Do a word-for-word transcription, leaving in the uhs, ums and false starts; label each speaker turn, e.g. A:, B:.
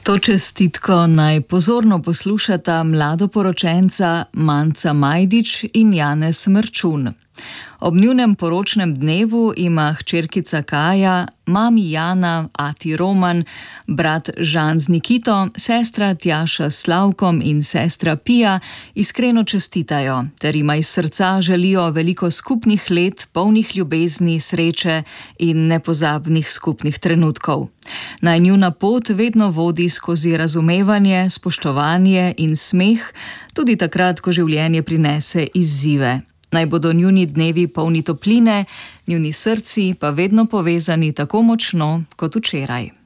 A: To čestitko naj pozorno poslušata mladoporočenca Manca Majdič in Janez Mrčun. Ob njunem poročnem dnevu ima hčerkica Kaja, mami Jana, ati Roman, brat Žan z Nikito, sestra Tjaša s Slavkom in sestra Pija iskreno čestitajo, ter jima iz srca želijo veliko skupnih let, polnih ljubezni, sreče in nepozabnih skupnih trenutkov. Naj njuna pot vedno vodi skozi razumevanje, spoštovanje in smeh, tudi takrat, ko življenje prinese izzive. Naj bodo njuni dnevi polni topline, njuni srci pa vedno povezani tako močno kot včeraj.